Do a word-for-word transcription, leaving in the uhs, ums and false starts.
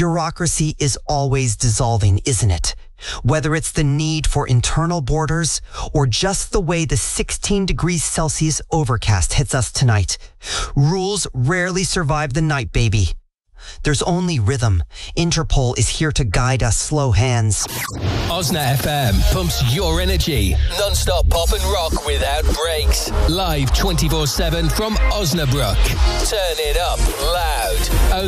Bureaucracy is always dissolving, isn't it? Whether it's the need for internal borders or just the way the sixteen degrees Celsius overcast hits us tonight, rules rarely survive the night, baby. There's only rhythm. Interpol is here to guide us slow hands. Osna F M pumps your energy. Non-stop pop and rock without breaks. Live twenty-four seven from Osnabrück. Turn it up loud.